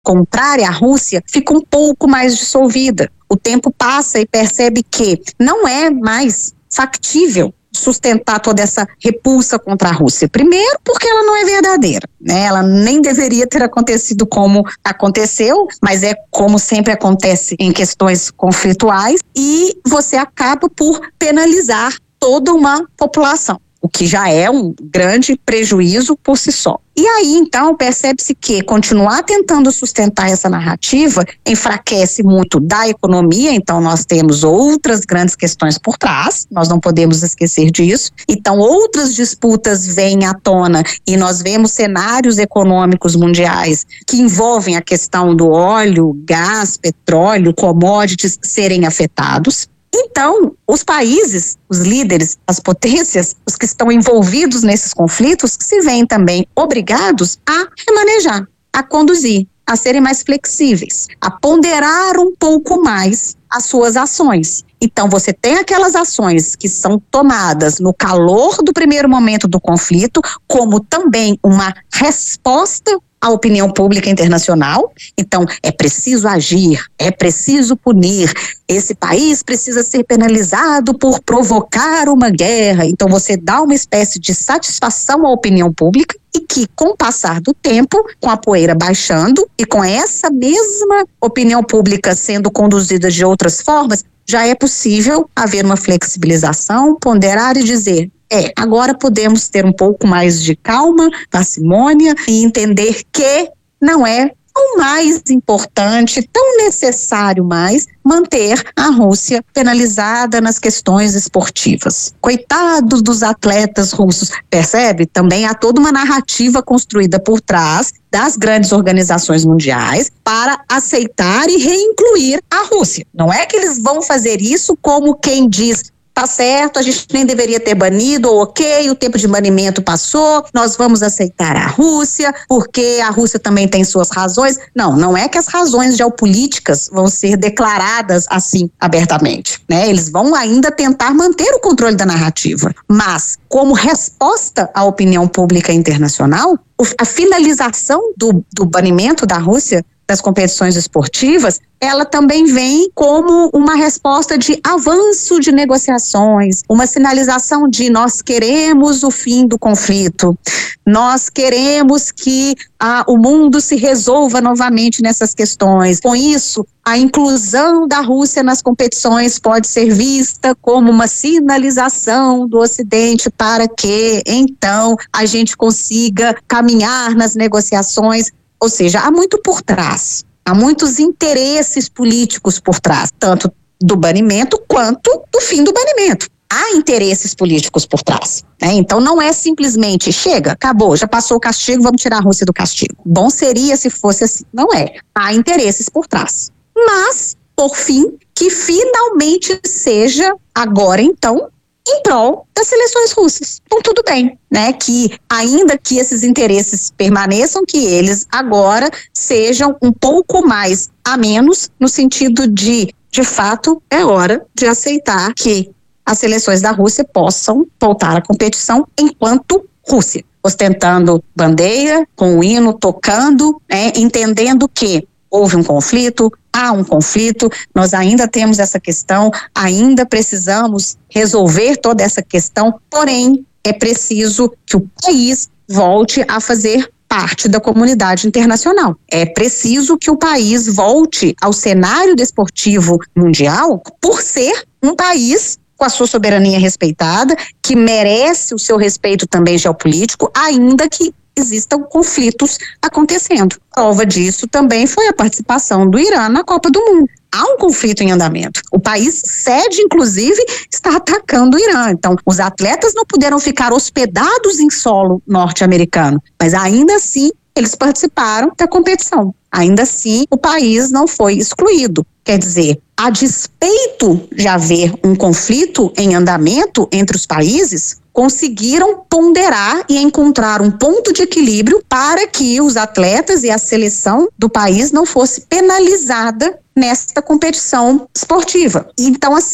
contrária à Rússia fica um pouco mais dissolvida. O tempo passa e percebe que não é mais factível sustentar toda essa repulsa contra a Rússia. Primeiro, porque ela não é verdadeira, né? Ela nem deveria ter acontecido como aconteceu, mas é como sempre acontece em questões conflituais, e você acaba por penalizar toda uma população, o que já é um grande prejuízo por si só. E aí, então, percebe-se que continuar tentando sustentar essa narrativa enfraquece muito da economia. Então nós temos outras grandes questões por trás, nós não podemos esquecer disso. Então outras disputas vêm à tona e nós vemos cenários econômicos mundiais que envolvem a questão do óleo, gás, petróleo, commodities serem afetados. Então, os países, os líderes, as potências, os que estão envolvidos nesses conflitos, se veem também obrigados a remanejar, a conduzir, a serem mais flexíveis, a ponderar um pouco mais as suas ações. Então, você tem aquelas ações que são tomadas no calor do primeiro momento do conflito, como também uma resposta à opinião pública internacional. Então, é preciso agir, é preciso punir, esse país precisa ser penalizado por provocar uma guerra. Então, você dá uma espécie de satisfação à opinião pública e que, com o passar do tempo, com a poeira baixando e com essa mesma opinião pública sendo conduzida de outras formas, já é possível haver uma flexibilização, ponderar e dizer: agora podemos ter um pouco mais de calma, parcimônia e entender que não é tão mais importante, tão necessário mais manter a Rússia penalizada nas questões esportivas. Coitados dos atletas russos, percebe? Também há toda uma narrativa construída por trás das grandes organizações mundiais para aceitar e reincluir a Rússia. Não é que eles vão fazer isso como quem diz: tá certo, a gente nem deveria ter banido, ou ok, o tempo de banimento passou, nós vamos aceitar a Rússia, porque a Rússia também tem suas razões. Não, não é que as razões geopolíticas vão ser declaradas assim abertamente, né? Eles vão ainda tentar manter o controle da narrativa, mas como resposta à opinião pública internacional, a finalização do banimento da Rússia das competições esportivas, ela também vem como uma resposta de avanço de negociações, uma sinalização de nós queremos o fim do conflito, nós queremos que o mundo se resolva novamente nessas questões. Com isso, a inclusão da Rússia nas competições pode ser vista como uma sinalização do Ocidente para que, então, a gente consiga caminhar nas negociações. Ou seja, há muito por trás, há muitos interesses políticos por trás, tanto do banimento quanto do fim do banimento. Há interesses políticos por trás, né? Então não é simplesmente chega, acabou, já passou o castigo, vamos tirar a Rússia do castigo. Bom seria se fosse assim, não é. Há interesses por trás. Mas, por fim, que finalmente seja agora então em prol das seleções russas. Então tudo bem, né? Que ainda que esses interesses permaneçam, que eles agora sejam um pouco mais a menos, no sentido de fato, é hora de aceitar que as seleções da Rússia possam voltar à competição enquanto Rússia, ostentando bandeira, com o hino tocando, né? Entendendo que houve um conflito, há um conflito, nós ainda temos essa questão, ainda precisamos resolver toda essa questão, porém é preciso que o país volte a fazer parte da comunidade internacional. É preciso que o país volte ao cenário desportivo mundial por ser um país com a sua soberania respeitada, que merece o seu respeito também geopolítico, ainda que existam conflitos acontecendo. Prova disso também foi a participação do Irã na Copa do Mundo. Há um conflito em andamento. O país sede, inclusive, está atacando o Irã. Então, os atletas não puderam ficar hospedados em solo norte-americano, mas ainda assim eles participaram da competição. Ainda assim, o país não foi excluído. Quer dizer, a despeito de haver um conflito em andamento entre os países, conseguiram ponderar e encontrar um ponto de equilíbrio para que os atletas e a seleção do país não fosse penalizada nesta competição esportiva. Então, assim,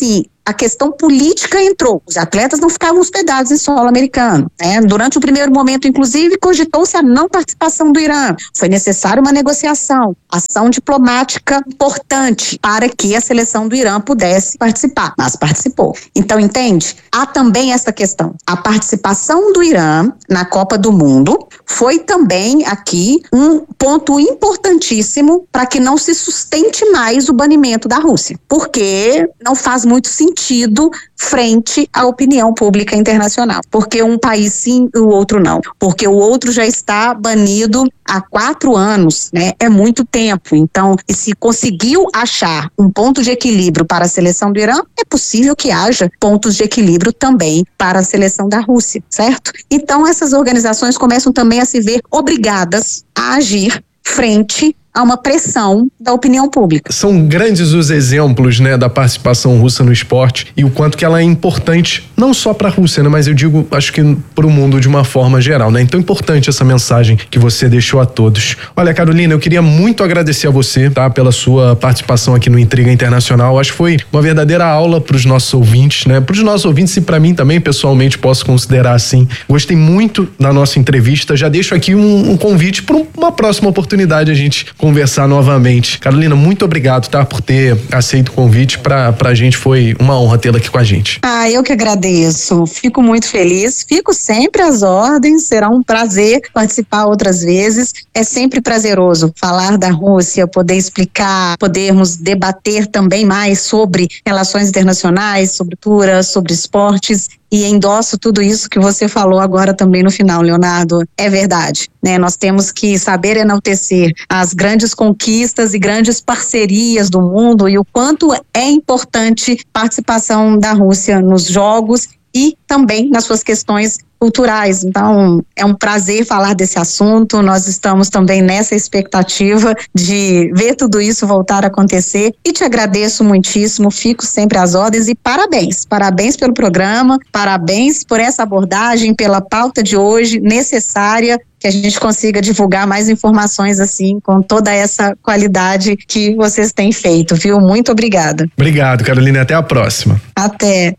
a questão política entrou. Os atletas não ficavam hospedados em solo americano, né? Durante o primeiro momento, inclusive, cogitou-se a não participação do Irã. Foi necessária uma negociação, ação diplomática importante para que a seleção do Irã pudesse participar, mas participou. Então, entende? Há também essa questão. A participação do Irã na Copa do Mundo foi também aqui um ponto importantíssimo para que não se sustente mais o banimento da Rússia, porque não faz muito sentido frente à opinião pública internacional, porque um país sim e o outro não, porque o outro já está banido há 4 anos, né? É muito tempo. Então, e se conseguiu achar um ponto de equilíbrio para a seleção do Irã, é possível que haja pontos de equilíbrio também para a seleção da Rússia, certo? Então, essas organizações começam também a se ver obrigadas a agir frente a uma pressão da opinião pública. São grandes os exemplos, né, da participação russa no esporte e o quanto que ela é importante, não só para a Rússia, né, mas eu digo, acho que para o mundo de uma forma geral, né? Então é importante essa mensagem que você deixou a todos. Olha, Carolina, eu queria muito agradecer a você, tá, pela sua participação aqui no Intriga Internacional. Acho que foi uma verdadeira aula para os nossos ouvintes, né? Para os nossos ouvintes e para mim também, pessoalmente, posso considerar assim. Gostei muito da nossa entrevista. Já deixo aqui um convite para uma próxima oportunidade a gente conversar novamente. Carolina, muito obrigado, tá, por ter aceito o convite. Pra gente foi uma honra tê-la aqui com a gente. Eu que agradeço. Fico muito feliz. Fico sempre às ordens. Será um prazer participar outras vezes. É sempre prazeroso falar da Rússia, poder explicar, podermos debater também mais sobre relações internacionais, sobre cultura, sobre esportes. E endosso tudo isso que você falou agora também no final, Leonardo. É verdade, né? Nós temos que saber enaltecer as grandes conquistas e grandes parcerias do mundo e o quanto é importante a participação da Rússia nos jogos e também nas suas questões culturais. Então, é um prazer falar desse assunto. Nós estamos também nessa expectativa de ver tudo isso voltar a acontecer e te agradeço muitíssimo, fico sempre às ordens e parabéns pelo programa, parabéns por essa abordagem, pela pauta de hoje necessária, que a gente consiga divulgar mais informações assim, com toda essa qualidade que vocês têm feito, viu? Muito obrigada. Obrigado, Carolina, até a próxima. Até.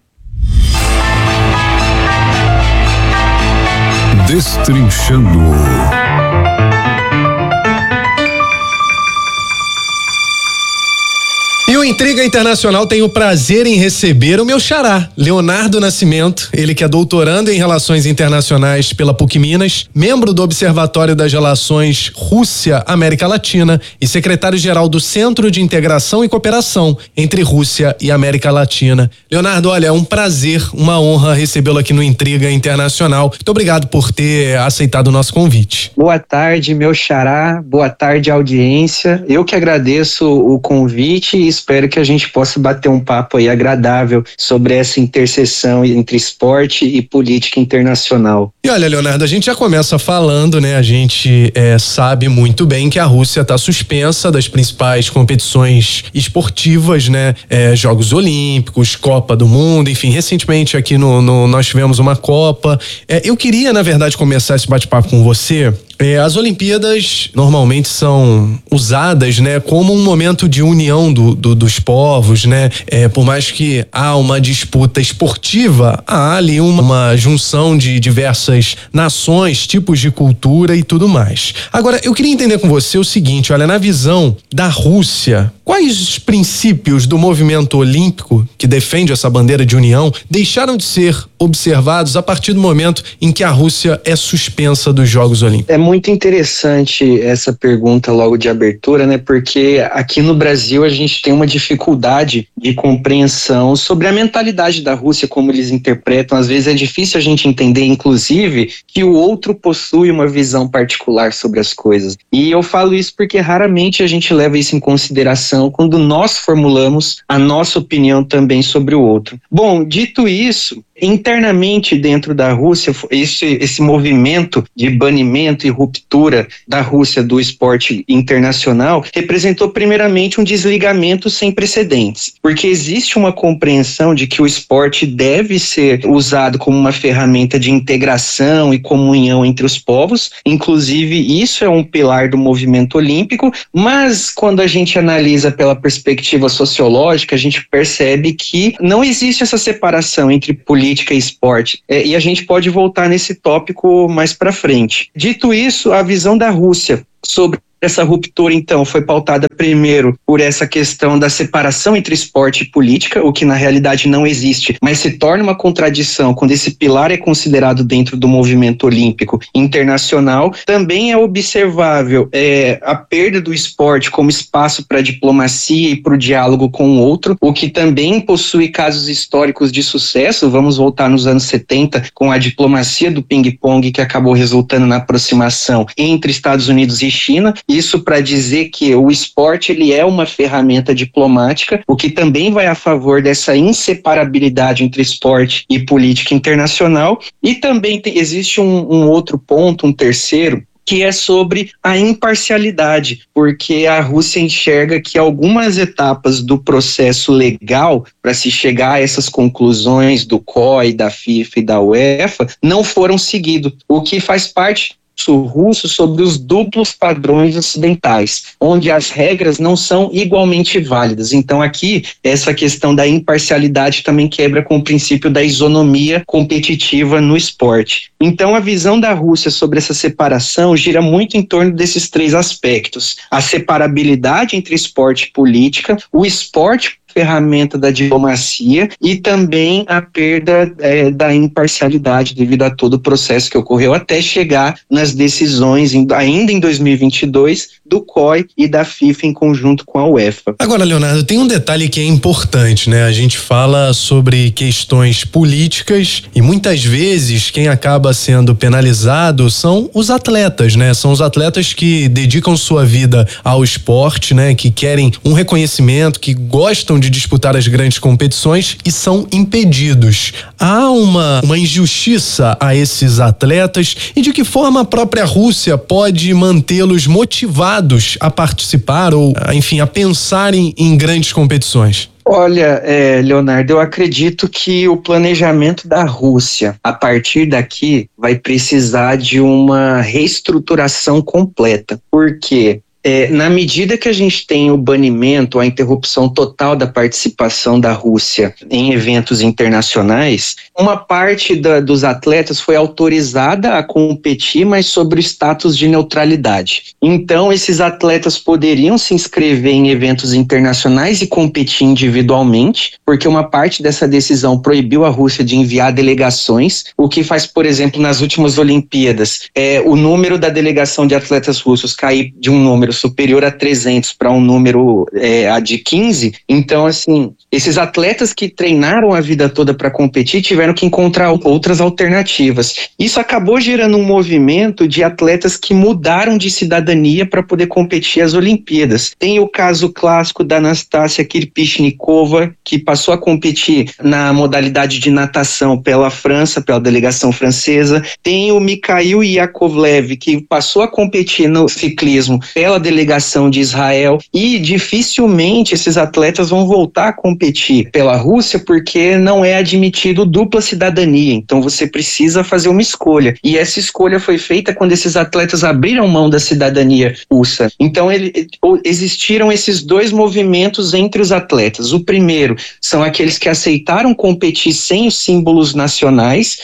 Destrinchando. E o Intriga Internacional tem o prazer em receber o meu xará, Leonardo Nascimento, ele que é doutorando em Relações Internacionais pela PUC Minas, membro do Observatório das Relações Rússia-América Latina e secretário-geral do Centro de Integração e Cooperação entre Rússia e América Latina. Leonardo, olha, é um prazer, uma honra recebê-lo aqui no Intriga Internacional. Muito obrigado por ter aceitado o nosso convite. Boa tarde, meu xará, boa tarde, audiência. Eu que agradeço o convite e espero que a gente possa bater um papo aí agradável sobre essa interseção entre esporte e política internacional. E olha, Leonardo, a gente já começa falando, né? A gente sabe muito bem que a Rússia está suspensa das principais competições esportivas, né? Jogos Olímpicos, Copa do Mundo, enfim, recentemente aqui nós tivemos uma Copa. Eu queria, na verdade, começar esse bate-papo com você. As Olimpíadas normalmente são usadas, né, como um momento de união dos povos, né? Por mais que há uma disputa esportiva, há ali uma junção de diversas nações, tipos de cultura e tudo mais. Agora, eu queria entender com você o seguinte, olha, na visão da Rússia, quais os princípios do movimento olímpico que defende essa bandeira de união deixaram de ser observados a partir do momento em que a Rússia é suspensa dos Jogos Olímpicos? É muito interessante essa pergunta logo de abertura, né? Porque aqui no Brasil a gente tem uma dificuldade de compreensão sobre a mentalidade da Rússia, como eles interpretam. Às vezes é difícil a gente entender, inclusive, que o outro possui uma visão particular sobre as coisas. E eu falo isso porque raramente a gente leva isso em consideração quando nós formulamos a nossa opinião também sobre o outro. Bom, dito isso, Internamente dentro da Rússia, esse movimento de banimento e ruptura da Rússia do esporte internacional representou primeiramente um desligamento sem precedentes, porque existe uma compreensão de que o esporte deve ser usado como uma ferramenta de integração e comunhão entre os povos, inclusive isso é um pilar do movimento olímpico, mas quando a gente analisa pela perspectiva sociológica, a gente percebe que não existe essa separação entre política e esporte, e a gente pode voltar nesse tópico mais para frente. Dito isso, a visão da Rússia sobre essa ruptura, então, foi pautada primeiro por essa questão da separação entre esporte e política, o que na realidade não existe, mas se torna uma contradição quando esse pilar é considerado dentro do movimento olímpico internacional. Também é observável a perda do esporte como espaço para a diplomacia e para o diálogo com o outro, o que também possui casos históricos de sucesso. Vamos voltar nos anos 70 com a diplomacia do ping-pong, que acabou resultando na aproximação entre Estados Unidos e China. Isso para dizer que o esporte ele é uma ferramenta diplomática, o que também vai a favor dessa inseparabilidade entre esporte e política internacional. E também existe um outro ponto, um terceiro, que é sobre a imparcialidade, porque a Rússia enxerga que algumas etapas do processo legal para se chegar a essas conclusões do COI, da FIFA e da UEFA não foram seguidos, o que faz parte russo sobre os duplos padrões ocidentais, onde as regras não são igualmente válidas. Então aqui, essa questão da imparcialidade também quebra com o princípio da isonomia competitiva no esporte. Então a visão da Rússia sobre essa separação gira muito em torno desses três aspectos: a separabilidade entre esporte e política, o esporte ferramenta da diplomacia e também a perda da imparcialidade devido a todo o processo que ocorreu até chegar nas decisões ainda em 2022 do COI e da FIFA em conjunto com a UEFA. Agora, Leonardo, tem um detalhe que é importante, né? A gente fala sobre questões políticas e muitas vezes quem acaba sendo penalizado são os atletas, né? São os atletas que dedicam sua vida ao esporte, né? Que querem um reconhecimento, que gostam de disputar as grandes competições e são impedidos. Há uma injustiça a esses atletas e de que forma a própria Rússia pode mantê-los motivados a participar ou, enfim, a pensarem em grandes competições? Olha, Leonardo, eu acredito que o planejamento da Rússia, a partir daqui, vai precisar de uma reestruturação completa. Por quê? Na medida que a gente tem o banimento, a interrupção total da participação da Rússia em eventos internacionais, uma parte dos atletas foi autorizada a competir, mas sobre o status de neutralidade. Então, esses atletas poderiam se inscrever em eventos internacionais e competir individualmente, porque uma parte dessa decisão proibiu a Rússia de enviar delegações, o que faz, por exemplo, nas últimas Olimpíadas, o número da delegação de atletas russos cair de um número superior a 300 para um número de 15. Então, assim, esses atletas que treinaram a vida toda para competir tiveram que encontrar outras alternativas. Isso acabou gerando um movimento de atletas que mudaram de cidadania para poder competir às Olimpíadas. Tem o caso clássico da Anastácia Kirpishnikova, que passou a competir na modalidade de natação pela França, pela delegação francesa. Tem o Mikhail Yakovlev, que passou a competir no ciclismo pela delegação de Israel, e dificilmente esses atletas vão voltar a competir pela Rússia porque não é admitido dupla cidadania, então você precisa fazer uma escolha, e essa escolha foi feita quando esses atletas abriram mão da cidadania russa. Então existiram esses dois movimentos entre os atletas. O primeiro são aqueles que aceitaram competir sem os símbolos nacionais,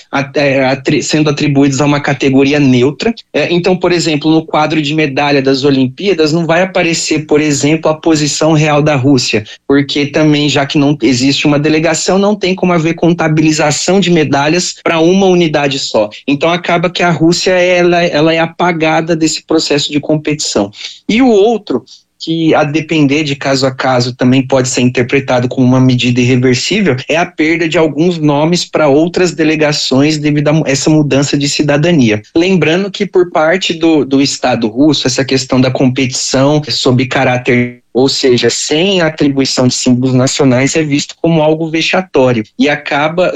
sendo atribuídos a uma categoria neutra. Então, por exemplo, no quadro de medalha das Olimpíadas não vai aparecer, por exemplo, a posição real da Rússia, porque também, já que não existe uma delegação, não tem como haver contabilização de medalhas para uma unidade só. Então acaba que a Rússia ela é apagada desse processo de competição. E o outro, que a depender de caso a caso também pode ser interpretado como uma medida irreversível, é a perda de alguns nomes para outras delegações devido a essa mudança de cidadania. Lembrando que por parte do Estado russo, essa questão da competição sob caráter ou seja, sem a atribuição de símbolos nacionais, é visto como algo vexatório e acaba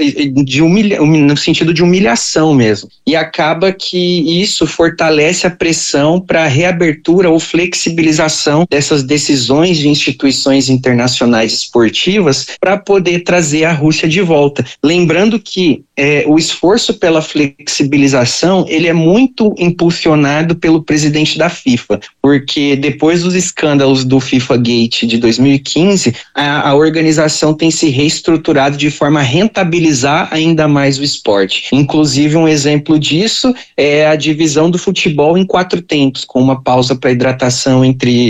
no sentido de humilhação mesmo. E acaba que isso fortalece a pressão para a reabertura ou flexibilização dessas decisões de instituições internacionais esportivas para poder trazer a Rússia de volta. Lembrando que o esforço pela flexibilização ele é muito impulsionado pelo presidente da FIFA, porque depois dos escândalos do FIFA Gate de 2015, a organização tem se reestruturado de forma a rentabilizar ainda mais o esporte. Inclusive, um exemplo disso é a divisão do futebol em 4 tempos, com uma pausa para hidratação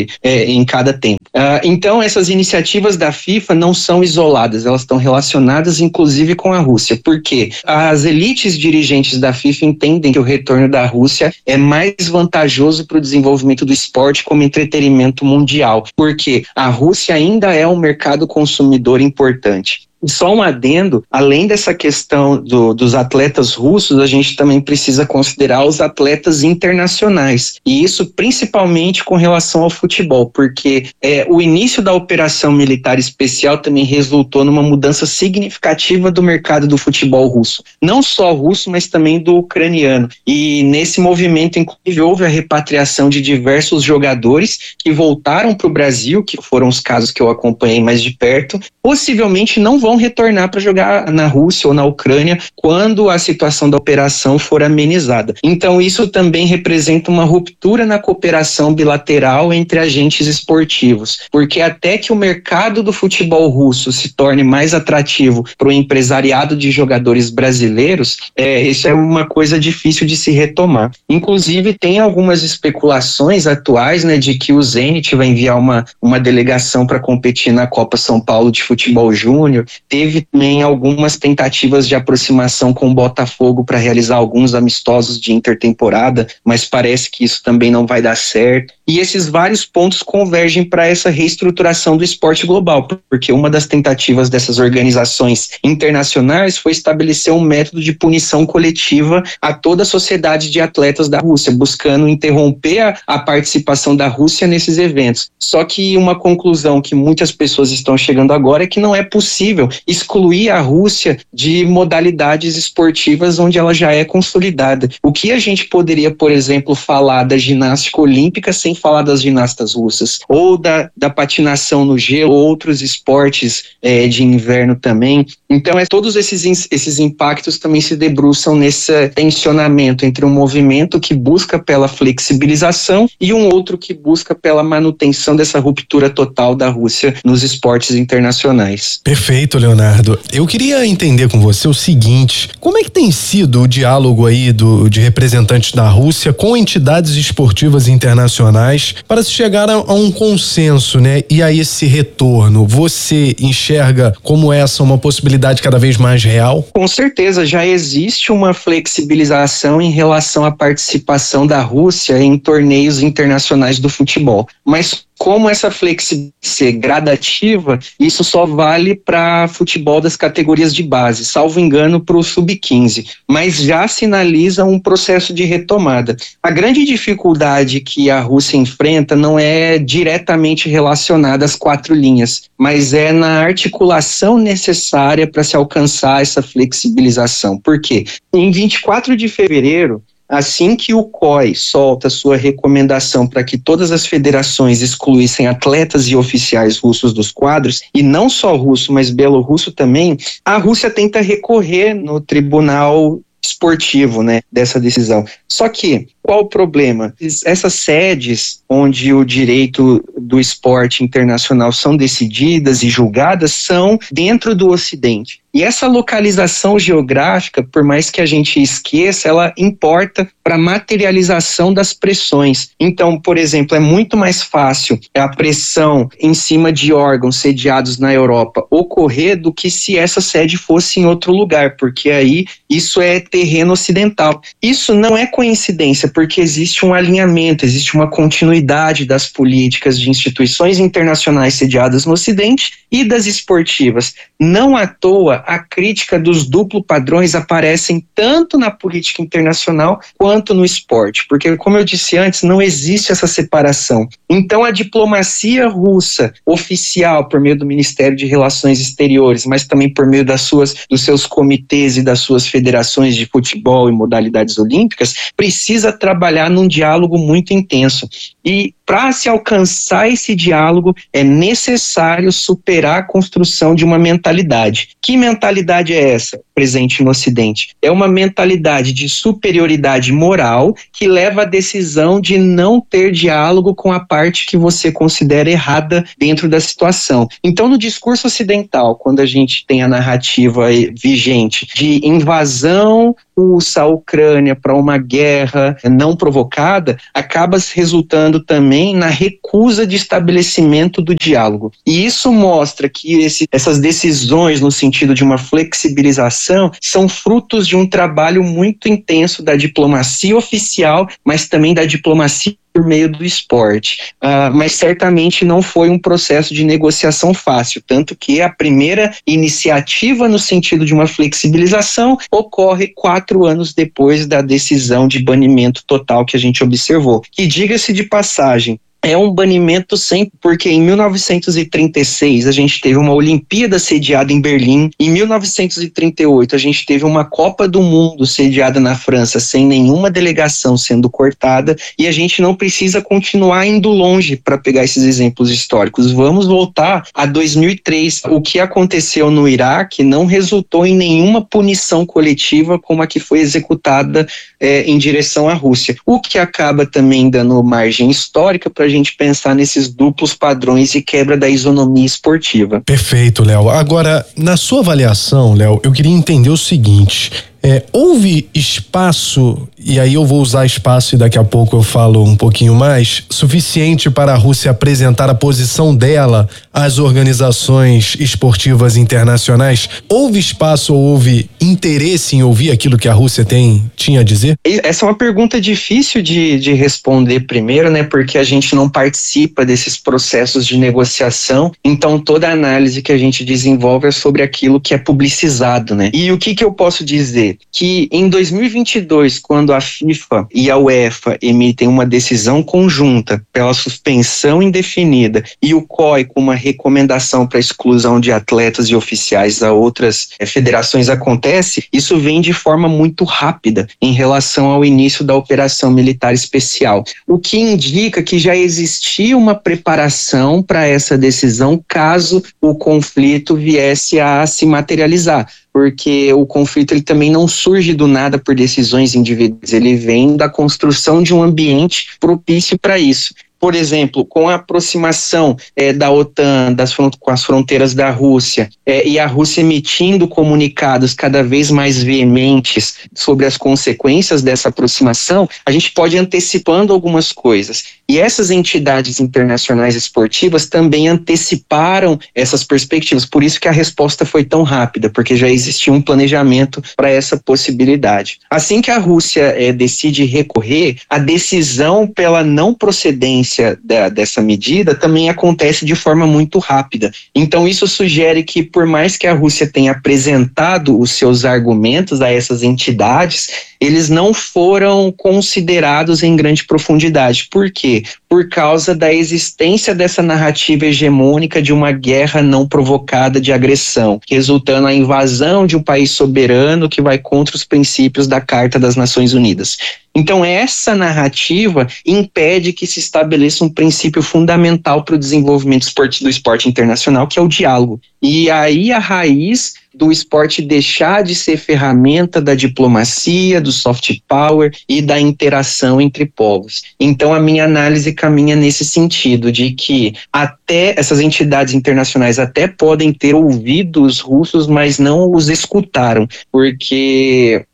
em cada tempo. Então, essas iniciativas da FIFA não são isoladas, elas estão relacionadas inclusive com a Rússia. Por quê? As elites dirigentes da FIFA entendem que o retorno da Rússia é mais vantajoso para o desenvolvimento do esporte como entretenimento mundial, porque a Rússia ainda é um mercado consumidor importante. Só um adendo, além dessa questão dos atletas russos, a gente também precisa considerar os atletas internacionais, e isso principalmente com relação ao futebol, porque o início da operação militar especial também resultou numa mudança significativa do mercado do futebol russo, não só russo, mas também do ucraniano, e nesse movimento inclusive houve a repatriação de diversos jogadores que voltaram para o Brasil, que foram os casos que eu acompanhei mais de perto, possivelmente não vão retornar para jogar na Rússia ou na Ucrânia quando a situação da operação for amenizada. Então isso também representa uma ruptura na cooperação bilateral entre agentes esportivos, porque até que o mercado do futebol russo se torne mais atrativo para o empresariado de jogadores brasileiros, isso é uma coisa difícil de se retomar. Inclusive tem algumas especulações atuais, né, de que o Zenit vai enviar uma delegação para competir na Copa São Paulo de Futebol Júnior. Teve também algumas tentativas de aproximação com o Botafogo para realizar alguns amistosos de intertemporada, mas parece que isso também não vai dar certo. E esses vários pontos convergem para essa reestruturação do esporte global, porque uma das tentativas dessas organizações internacionais foi estabelecer um método de punição coletiva a toda a sociedade de atletas da Rússia, buscando interromper a participação da Rússia nesses eventos. Só que uma conclusão que muitas pessoas estão chegando agora é que não é possível excluir a Rússia de modalidades esportivas onde ela já é consolidada. O que a gente poderia, por exemplo, falar da ginástica olímpica sem falar das ginastas russas? Ou da patinação no gelo, outros esportes de inverno também. Então, todos esses impactos também se debruçam nesse tensionamento entre um movimento que busca pela flexibilização e um outro que busca pela manutenção dessa ruptura total da Rússia nos esportes internacionais. Perfeito, Leonardo. Eu queria entender com você o seguinte: como é que tem sido o diálogo aí de representantes da Rússia com entidades esportivas internacionais para se chegar a um consenso, né? E a esse retorno, você enxerga como essa uma possibilidade cada vez mais real? Com certeza, já existe uma flexibilização em relação à participação da Rússia em torneios internacionais do futebol, mas como essa flexibilidade ser gradativa, isso só vale para futebol das categorias de base, salvo engano para o sub-15, mas já sinaliza um processo de retomada. A grande dificuldade que a Rússia enfrenta não é diretamente relacionada às 4 linhas, mas é na articulação necessária para se alcançar essa flexibilização. Por quê? Em 24 de fevereiro, assim que o COI solta sua recomendação para que todas as federações excluíssem atletas e oficiais russos dos quadros, e não só russo, mas belorrusso também, a Rússia tenta recorrer no tribunal esportivo, né, dessa decisão. Só que, qual o problema? Essas sedes onde o direito do esporte internacional são decididas e julgadas são dentro do Ocidente. E essa localização geográfica, por mais que a gente esqueça, ela importa para a materialização das pressões. Então, por exemplo, é muito mais fácil a pressão em cima de órgãos sediados na Europa ocorrer do que se essa sede fosse em outro lugar, porque aí isso é terreno ocidental. Isso não é coincidência, porque existe um alinhamento, existe uma continuidade das políticas de instituições internacionais sediadas no Ocidente e das esportivas. Não à toa, a crítica dos duplos padrões aparecem tanto na política internacional quanto no esporte, porque, como eu disse antes, não existe essa separação. Então, a diplomacia russa oficial, por meio do Ministério de Relações Exteriores, mas também por meio dos seus comitês e das suas federações de futebol e modalidades olímpicas, precisa trabalhar num diálogo muito intenso. E para se alcançar esse diálogo, é necessário superar a construção de uma mentalidade. Que mentalidade é essa presente no Ocidente? É uma mentalidade de superioridade moral que leva à decisão de não ter diálogo com a parte que você considera errada dentro da situação. Então, no discurso ocidental, quando a gente tem a narrativa vigente de invasão russa à Ucrânia para uma guerra não provocada, acaba resultando também na recusa de estabelecimento do diálogo. E isso mostra que essas decisões, no sentido de uma flexibilização, são frutos de um trabalho muito intenso da diplomacia oficial, mas também da diplomacia por meio do esporte. Mas certamente não foi um processo de negociação fácil, tanto que a primeira iniciativa no sentido de uma flexibilização ocorre 4 anos depois da decisão de banimento total que a gente observou. Que, diga-se de passagem, é um banimento sempre, porque em 1936 a gente teve uma Olimpíada sediada em Berlim, em 1938 a gente teve uma Copa do Mundo sediada na França sem nenhuma delegação sendo cortada, e a gente não precisa continuar indo longe para pegar esses exemplos históricos. Vamos voltar a 2003. O que aconteceu no Iraque não resultou em nenhuma punição coletiva como a que foi executada em direção à Rússia, o que acaba também dando margem histórica para a gente pensar nesses duplos padrões e quebra da isonomia esportiva. Perfeito, Léo. Agora, na sua avaliação, Léo, eu queria entender o seguinte: houve espaço, e aí eu vou usar espaço e daqui a pouco eu falo um pouquinho mais, suficiente para a Rússia apresentar a posição dela às organizações esportivas internacionais? Houve espaço ou houve interesse em ouvir aquilo que a Rússia tinha a dizer? Essa é uma pergunta difícil de responder primeiro, né? Porque a gente não participa desses processos de negociação, então toda a análise que a gente desenvolve é sobre aquilo que é publicizado, né? E o que eu posso dizer? Que em 2022, quando a FIFA e a UEFA emitem uma decisão conjunta pela suspensão indefinida e o COI com uma recomendação para exclusão de atletas e oficiais a outras federações acontece, isso vem de forma muito rápida em relação ao início da operação militar especial, o que indica que já existia uma preparação para essa decisão caso o conflito viesse a se materializar. Porque o conflito ele também não surge do nada por decisões individuais, ele vem da construção de um ambiente propício para isso. Por exemplo, com a aproximação da OTAN com as fronteiras da Rússia e a Rússia emitindo comunicados cada vez mais veementes sobre as consequências dessa aproximação, a gente pode ir antecipando algumas coisas. E essas entidades internacionais esportivas também anteciparam essas perspectivas, por isso que a resposta foi tão rápida, porque já existia um planejamento para essa possibilidade. Assim que a Rússia decide recorrer, a decisão pela não procedência dessa medida também acontece de forma muito rápida. Então isso sugere que, por mais que a Rússia tenha apresentado os seus argumentos a essas entidades, eles não foram considerados em grande profundidade. Por quê? Por causa da existência dessa narrativa hegemônica de uma guerra não provocada de agressão, resultando na invasão de um país soberano que vai contra os princípios da Carta das Nações Unidas. Então essa narrativa impede que se estabeleça um princípio fundamental para o desenvolvimento do esporte internacional, que é o diálogo. E aí a raiz do esporte deixar de ser ferramenta da diplomacia, do soft power e da interação entre povos. Então a minha análise caminha nesse sentido, de que até essas entidades internacionais até podem ter ouvido os russos, mas não os escutaram, porque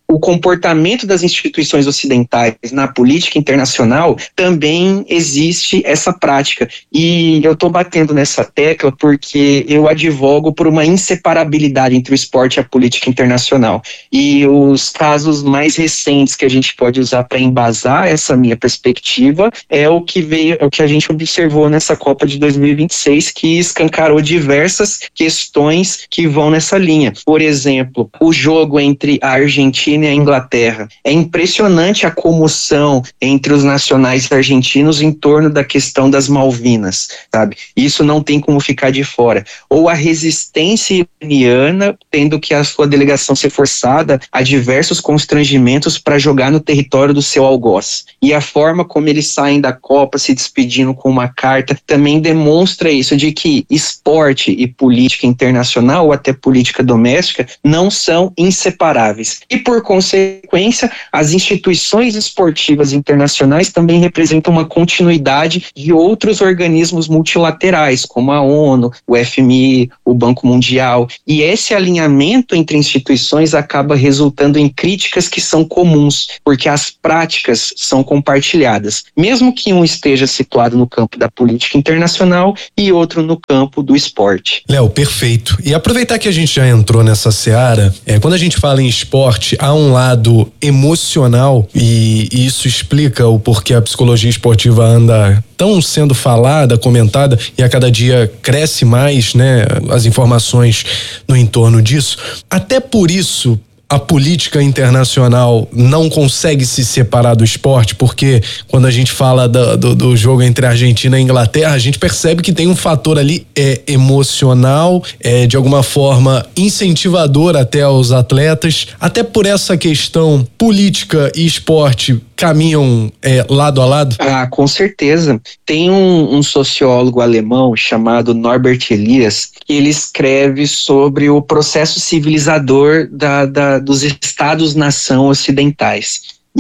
o comportamento das instituições ocidentais na política internacional também existe essa prática. E eu estou batendo nessa tecla porque eu advogo por uma inseparabilidade entre o esporte e a política internacional. E os casos mais recentes que a gente pode usar para embasar essa minha perspectiva é o que a gente observou nessa Copa de 2026, que escancarou diversas questões que vão nessa linha. Por exemplo, o jogo entre a Argentina e a Inglaterra. É impressionante a comoção entre os nacionais argentinos em torno da questão das Malvinas, sabe? Isso não tem como ficar de fora. Ou a resistência iraniana, tendo que a sua delegação ser forçada a diversos constrangimentos para jogar no território do seu algoz. E a forma como eles saem da Copa se despedindo com uma carta também demonstra isso, de que esporte e política internacional ou até política doméstica não são inseparáveis. E por consequência, as instituições esportivas internacionais também representam uma continuidade de outros organismos multilaterais, como a ONU, o FMI, o Banco Mundial. E esse alinhamento entre instituições acaba resultando em críticas que são comuns, porque as práticas são compartilhadas, mesmo que um esteja situado no campo da política internacional e outro no campo do esporte. Léo, perfeito. E aproveitar que a gente já entrou nessa seara, quando a gente fala em esporte, há um lado emocional e isso explica o porquê a psicologia esportiva anda tão sendo falada, comentada e a cada dia cresce mais, né, as informações no entorno disso. Até por isso, a política internacional não consegue se separar do esporte, porque quando a gente fala do jogo entre a Argentina e a Inglaterra, a gente percebe que tem um fator ali emocional, de alguma forma incentivador até aos atletas. Até por essa questão, política e esporte caminham lado a lado? Ah, com certeza. Tem um sociólogo alemão chamado Norbert Elias, que ele escreve sobre o processo civilizador dos estados-nação ocidentais.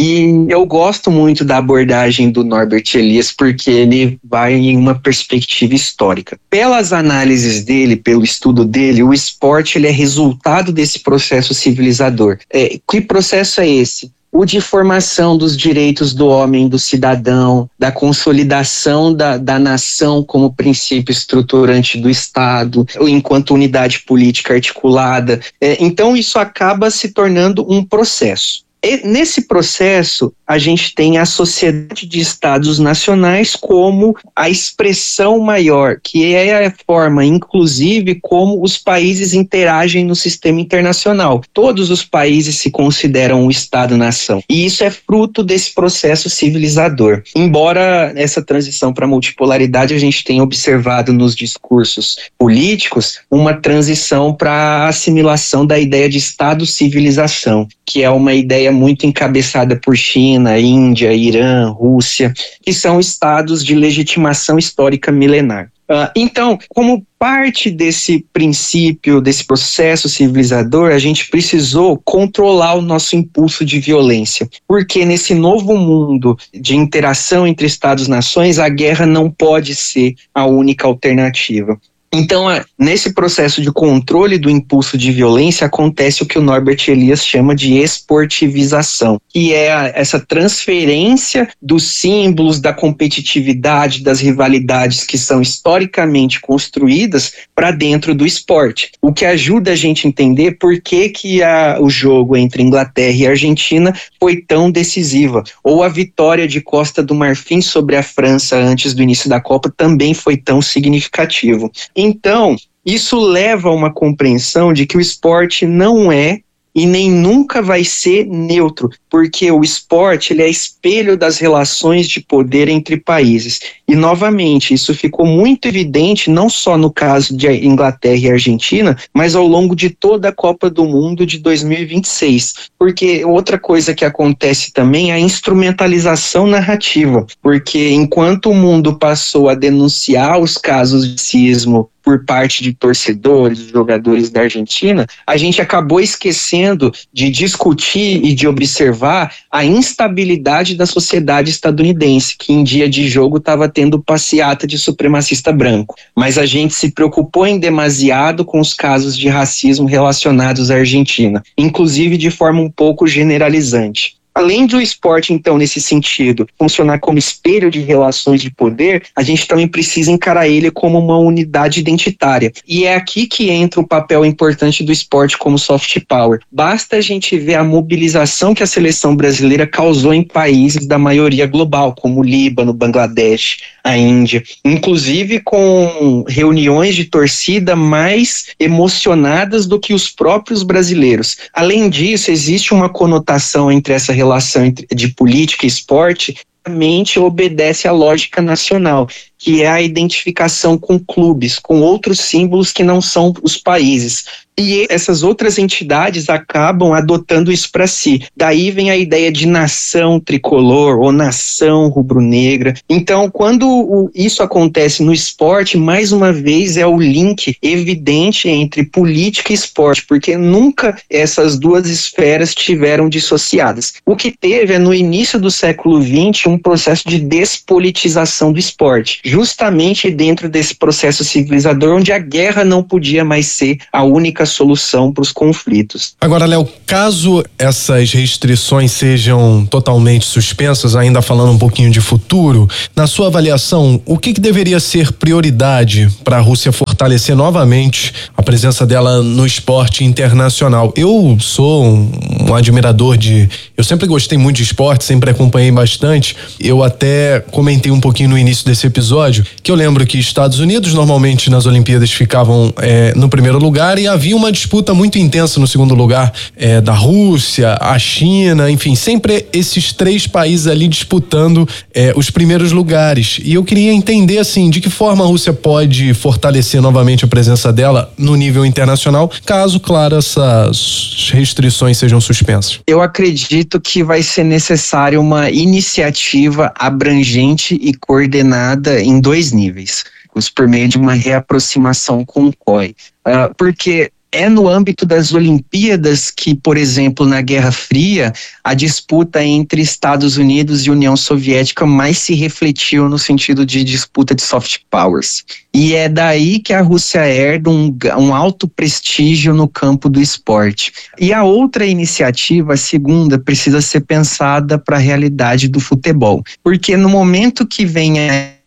E eu gosto muito da abordagem do Norbert Elias porque ele vai em uma perspectiva histórica. Pelas análises dele, pelo estudo dele, o esporte ele é resultado desse processo civilizador. Que processo é esse? O de formação dos direitos do homem, do cidadão, da consolidação da nação como princípio estruturante do Estado, enquanto unidade política articulada. Então isso acaba se tornando um processo. E nesse processo, a gente tem a sociedade de estados nacionais como a expressão maior, que é a forma, inclusive, como os países interagem no sistema internacional. Todos os países se consideram um estado-nação. E isso é fruto desse processo civilizador. Embora essa transição para a multipolaridade a gente tenha observado nos discursos políticos uma transição para a assimilação da ideia de estado-civilização, que é uma ideia muito encabeçada por China, Índia, Irã, Rússia, que são estados de legitimação histórica milenar. Então, como parte desse princípio, desse processo civilizador, a gente precisou controlar o nosso impulso de violência, porque nesse novo mundo de interação entre estados-nações, a guerra não pode ser a única alternativa. Então, nesse processo de controle do impulso de violência, acontece o que o Norbert Elias chama de esportivização, que é essa transferência dos símbolos da competitividade, das rivalidades que são historicamente construídas para dentro do esporte. O que ajuda a gente a entender por que o jogo entre Inglaterra e Argentina foi tão decisiva, ou a vitória de Costa do Marfim sobre a França antes do início da Copa também foi tão significativo. Então, isso leva a uma compreensão de que o esporte não é e nem nunca vai ser neutro, porque o esporte ele é espelho das relações de poder entre países. E, novamente, isso ficou muito evidente não só no caso de Inglaterra e Argentina, mas ao longo de toda a Copa do Mundo de 2026. Porque outra coisa que acontece também é a instrumentalização narrativa, porque enquanto o mundo passou a denunciar os casos de racismo por parte de torcedores, jogadores da Argentina, a gente acabou esquecendo de discutir e de observar a instabilidade da sociedade estadunidense, que em dia de jogo estava tendo passeata de supremacista branco. Mas a gente se preocupou em demasiado com os casos de racismo relacionados à Argentina, inclusive de forma um pouco generalizante. Além do esporte, então, nesse sentido, funcionar como espelho de relações de poder, a gente também precisa encarar ele como uma unidade identitária. E é aqui que entra o papel importante do esporte como soft power. Basta a gente ver a mobilização que a seleção brasileira causou em países da maioria global, como o Líbano, Bangladesh, a Índia, inclusive com reuniões de torcida mais emocionadas do que os próprios brasileiros. Além disso, existe uma conotação entre essa relação de política e esporte, realmente obedece à lógica nacional, que é a identificação com clubes, com outros símbolos que não são os países. E essas outras entidades acabam adotando isso para si. Daí vem a ideia de nação tricolor ou nação rubro-negra. Então, quando isso acontece no esporte, mais uma vez é o link evidente entre política e esporte, porque nunca essas duas esferas tiveram dissociadas. O que teve é, no início do século XX, um processo de despolitização do esporte, justamente dentro desse processo civilizador, onde a guerra não podia mais ser a única solução para os conflitos. Agora, Léo, caso essas restrições sejam totalmente suspensas, ainda falando um pouquinho de futuro, na sua avaliação, o que deveria ser prioridade para a Rússia fortalecer novamente a presença dela no esporte internacional? Eu sou um admirador eu sempre gostei muito de esporte, sempre acompanhei bastante. Eu até comentei um pouquinho no início desse episódio, que eu lembro que Estados Unidos normalmente nas Olimpíadas ficavam no primeiro lugar e havia uma disputa muito intensa no segundo lugar, da Rússia, a China, enfim, sempre esses três países ali disputando os primeiros lugares. E eu queria entender, assim, de que forma a Rússia pode fortalecer novamente a presença dela no nível internacional, caso, claro, essas restrições sejam suspensas. Eu acredito que vai ser necessária uma iniciativa abrangente e coordenada em 2 níveis, por meio de uma reaproximação com o COI. Porque é no âmbito das Olimpíadas que, por exemplo, na Guerra Fria, a disputa entre Estados Unidos e União Soviética mais se refletiu no sentido de disputa de soft powers. E é daí que a Rússia herda um alto prestígio no campo do esporte. E a outra iniciativa, a segunda, precisa ser pensada para a realidade do futebol. Porque no momento que vem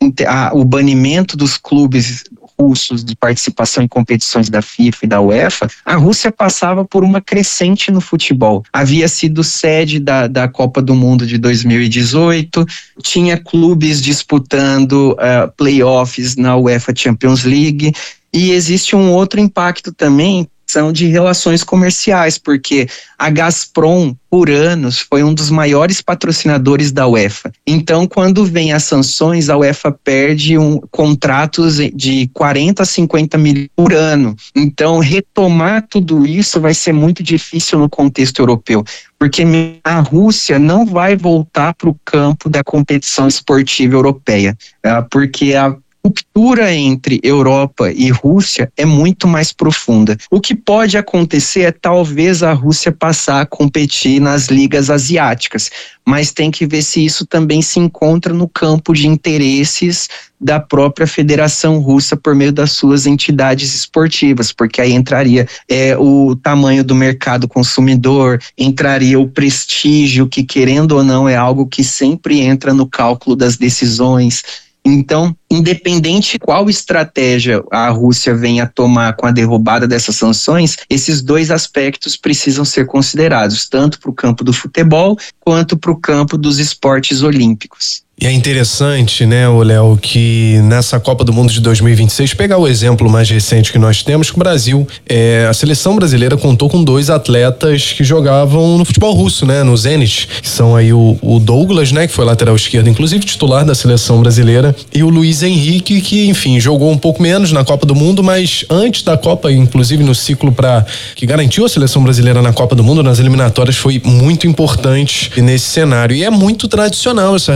o banimento dos clubes russos de participação em competições da FIFA e da UEFA, a Rússia passava por uma crescente no futebol. Havia sido sede da Copa do Mundo de 2018, tinha clubes disputando playoffs na UEFA Champions League, e existe um outro impacto também, são de relações comerciais, porque a Gazprom, por anos, foi um dos maiores patrocinadores da UEFA. Então, quando vem as sanções, a UEFA perde contratos de 40 a 50 milhões por ano. Então, retomar tudo isso vai ser muito difícil no contexto europeu, porque a Rússia não vai voltar para o campo da competição esportiva europeia, porque a ruptura entre Europa e Rússia é muito mais profunda. O que pode acontecer é talvez a Rússia passar a competir nas ligas asiáticas, mas tem que ver se isso também se encontra no campo de interesses da própria Federação Russa por meio das suas entidades esportivas, porque aí entraria o tamanho do mercado consumidor, entraria o prestígio, que querendo ou não é algo que sempre entra no cálculo das decisões. Então, independente qual estratégia a Rússia venha a tomar com a derrubada dessas sanções, esses 2 aspectos precisam ser considerados, tanto para o campo do futebol quanto para o campo dos esportes olímpicos. E é interessante, né, Léo, que nessa Copa do Mundo de 2026, pegar o exemplo mais recente que nós temos, que o Brasil, a seleção brasileira contou com 2 atletas que jogavam no futebol russo, né, no Zenit, que são aí o Douglas, né, que foi lateral esquerdo, inclusive titular da seleção brasileira, e o Luiz Henrique, que, enfim, jogou um pouco menos na Copa do Mundo, mas antes da Copa, inclusive no ciclo que garantiu a seleção brasileira na Copa do Mundo, nas eliminatórias, foi muito importante nesse cenário. E é muito tradicional essa relação entre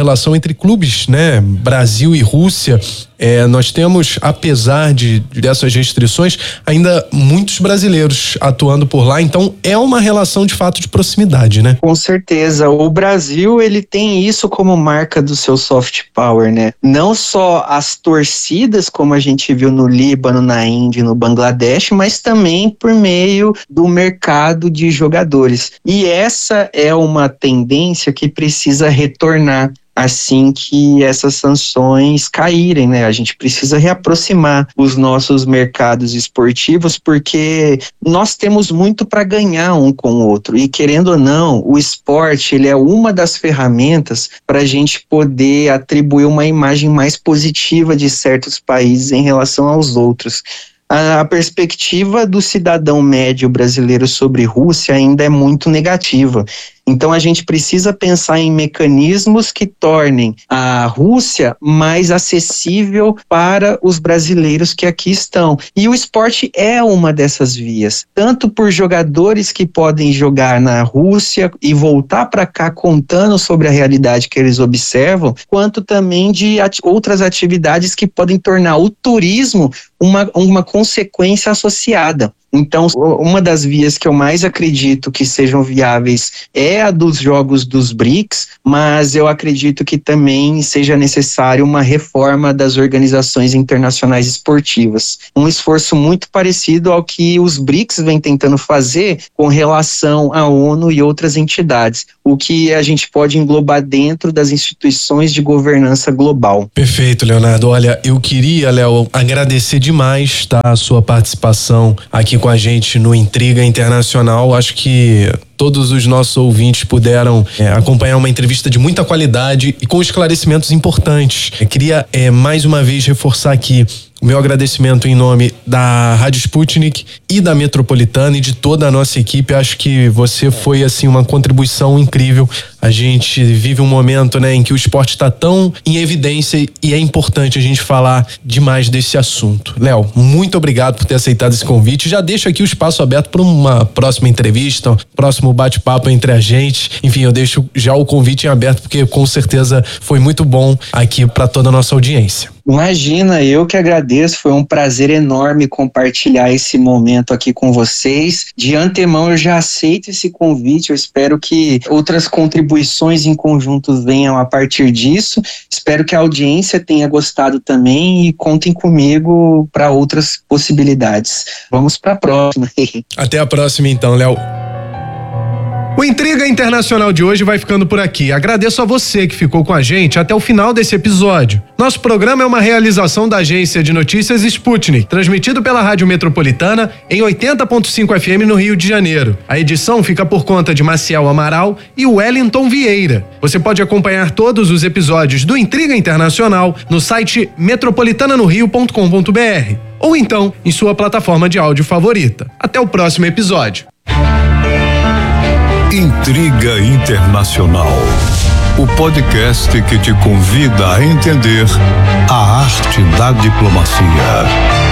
entre clubes, né, Brasil e Rússia, nós temos, apesar dessas restrições, ainda muitos brasileiros atuando por lá, então é uma relação de fato de proximidade, né? Com certeza, o Brasil, ele tem isso como marca do seu soft power, né? Não só as torcidas, como a gente viu no Líbano, na Índia, no Bangladesh, mas também por meio do mercado de jogadores. E essa é uma tendência que precisa retornar assim que essas sanções caírem, né? A gente precisa reaproximar os nossos mercados esportivos, porque nós temos muito para ganhar um com o outro, e querendo ou não, o esporte, ele é uma das ferramentas para a gente poder atribuir uma imagem mais positiva de certos países em relação aos outros. A perspectiva do cidadão médio brasileiro sobre Rússia ainda é muito negativa. Então a gente precisa pensar em mecanismos que tornem a Rússia mais acessível para os brasileiros que aqui estão. E o esporte é uma dessas vias, tanto por jogadores que podem jogar na Rússia e voltar para cá contando sobre a realidade que eles observam, quanto também de outras atividades que podem tornar o turismo uma consequência associada. Então, uma das vias que eu mais acredito que sejam viáveis é a dos jogos dos BRICS, mas eu acredito que também seja necessário uma reforma das organizações internacionais esportivas. Um esforço muito parecido ao que os BRICS vêm tentando fazer com relação à ONU e outras entidades, o que a gente pode englobar dentro das instituições de governança global. Perfeito, Leonardo. Olha, eu queria, Léo, agradecer demais, tá, a sua participação aqui com a gente no Intriga Internacional. Acho que todos os nossos ouvintes puderam acompanhar uma entrevista de muita qualidade e com esclarecimentos importantes. Eu queria mais uma vez reforçar aqui o meu agradecimento em nome da Rádio Sputnik e da Metropolitana e de toda a nossa equipe. Acho que você foi, assim, uma contribuição incrível. A gente vive um momento, né, em que o esporte está tão em evidência e é importante a gente falar demais desse assunto. Léo, muito obrigado por ter aceitado esse convite. Já deixo aqui o espaço aberto para uma próxima entrevista, um próximo bate-papo entre a gente. Enfim, eu deixo já o convite em aberto, porque com certeza foi muito bom aqui para toda a nossa audiência. Imagina, eu que agradeço, foi um prazer enorme compartilhar esse momento aqui com vocês. De antemão eu já aceito esse convite, eu espero que outras contribuições em conjunto venham a partir disso. Espero que a audiência tenha gostado também e contem comigo para outras possibilidades. Vamos para a próxima. Até a próxima então, Léo. O Intriga Internacional de hoje vai ficando por aqui. Agradeço a você que ficou com a gente até o final desse episódio. Nosso programa é uma realização da agência de notícias Sputnik, transmitido pela Rádio Metropolitana em 80.5 FM no Rio de Janeiro. A edição fica por conta de Maciel Amaral e Wellington Vieira. Você pode acompanhar todos os episódios do Intriga Internacional no site metropolitananorio.com.br ou então em sua plataforma de áudio favorita. Até o próximo episódio. Intriga Internacional, o podcast que te convida a entender a arte da diplomacia.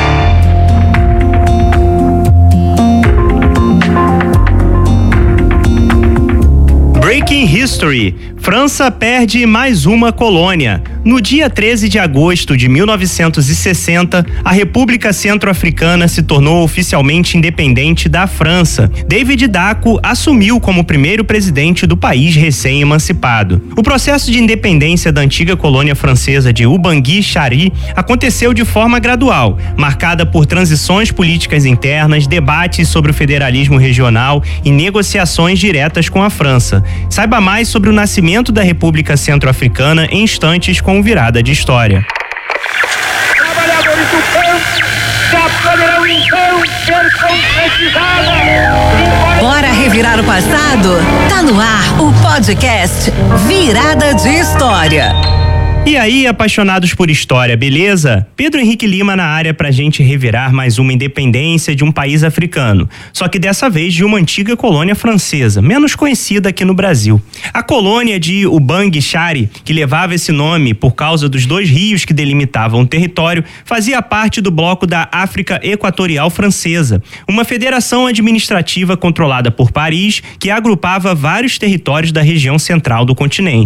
Breaking History. França perde mais uma colônia. No dia 13 de agosto de 1960, a República Centro-Africana se tornou oficialmente independente da França. David Dacko assumiu como primeiro presidente do país recém-emancipado. O processo de independência da antiga colônia francesa de Ubangui-Chari aconteceu de forma gradual, marcada por transições políticas internas, debates sobre o federalismo regional e negociações diretas com a França. Saiba mais sobre o nascimento da República Centro-Africana em instantes com Virada de História. Trabalhadores do campo já poderão então ser concretizados. Bora revirar o passado? Tá no ar o podcast Virada de História. E aí, apaixonados por história, beleza? Pedro Henrique Lima na área pra gente revirar mais uma independência de um país africano. Só que dessa vez de uma antiga colônia francesa, menos conhecida aqui no Brasil. A colônia de Ubangui-Chari, que levava esse nome por causa dos dois rios que delimitavam o território, fazia parte do bloco da África Equatorial Francesa, uma federação administrativa controlada por Paris que agrupava vários territórios da região central do continente.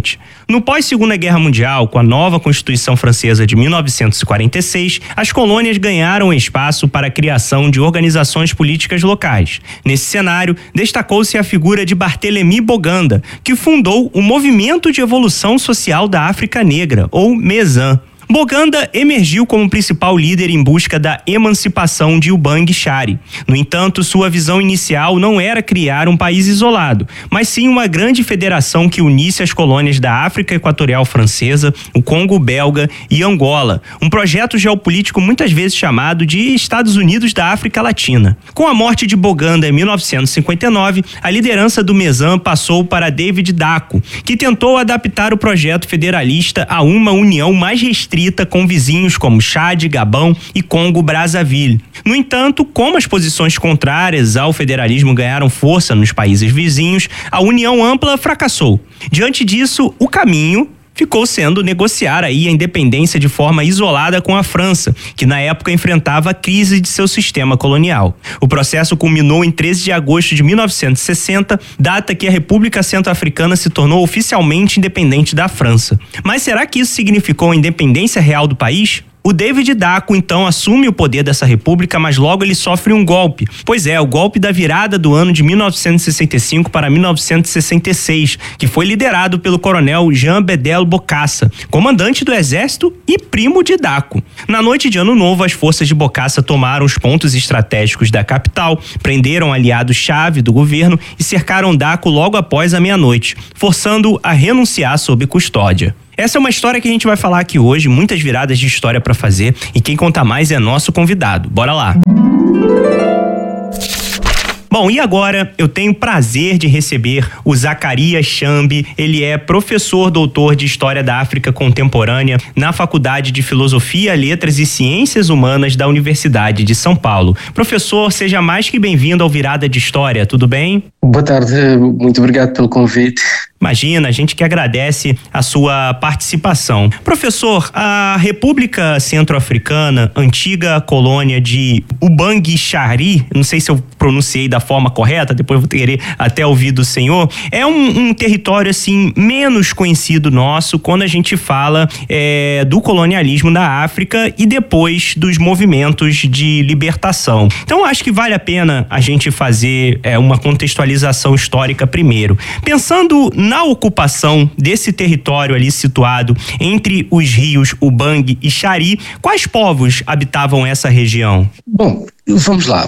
No pós-Segunda Guerra Mundial, com a nova Constituição Francesa de 1946, as colônias ganharam espaço para a criação de organizações políticas locais. Nesse cenário, destacou-se a figura de Barthélemy Boganda, que fundou o Movimento de Evolução Social da África Negra, ou MESAN. Boganda emergiu como principal líder em busca da emancipação de Ubang Chari. No entanto, sua visão inicial não era criar um país isolado, mas sim uma grande federação que unisse as colônias da África Equatorial Francesa, o Congo belga e Angola, um projeto geopolítico muitas vezes chamado de Estados Unidos da África Latina. Com a morte de Boganda em 1959, a liderança do MESAN passou para David Dacko, que tentou adaptar o projeto federalista a uma união mais restrita com vizinhos como Chad, Gabão e Congo-Brazzaville. No entanto, como as posições contrárias ao federalismo ganharam força nos países vizinhos, a união ampla fracassou. Diante disso, o caminho ficou sendo negociar aí a independência de forma isolada com a França, que na época enfrentava a crise de seu sistema colonial. O processo culminou em 13 de agosto de 1960, data que a República Centro-Africana se tornou oficialmente independente da França. Mas será que isso significou a independência real do país? O David Dacko, então, assume o poder dessa república, mas logo ele sofre um golpe. Pois é, o golpe da virada do ano de 1965 para 1966, que foi liderado pelo coronel Jean Bedel Bokassa, comandante do exército e primo de Dacko. Na noite de Ano Novo, as forças de Bokassa tomaram os pontos estratégicos da capital, prenderam aliados-chave do governo e cercaram Dacko logo após a meia-noite, forçando-o a renunciar sob custódia. Essa é uma história que a gente vai falar aqui hoje, muitas viradas de história para fazer, e quem conta mais é nosso convidado. Bora lá! Bom, e agora eu tenho o prazer de receber o Zacarias Chambi. Ele é professor doutor de História da África Contemporânea na Faculdade de Filosofia, Letras e Ciências Humanas da Universidade de São Paulo. Professor, seja mais que bem-vindo ao Virada de História, tudo bem? Boa tarde, muito obrigado pelo convite. Imagina, a gente que agradece a sua participação. Professor, a República Centro-Africana, antiga colônia de Ubang Chari, não sei se eu pronunciei da forma correta, depois vou querer até ouvir do senhor, é um território assim menos conhecido nosso quando a gente fala do colonialismo da África e depois dos movimentos de libertação. Então acho que vale a pena a gente fazer uma contextualização histórica primeiro. Pensando na ocupação desse território ali situado entre os rios Ubang e Chari, quais povos habitavam essa região? Bom, vamos lá.